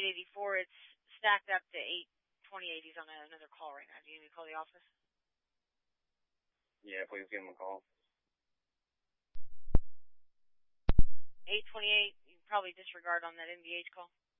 884. It's stacked up to 828. He's on another call right now. Do you need me to call the office? Yeah, please give him a call. 828. You can probably disregard on that NVH call.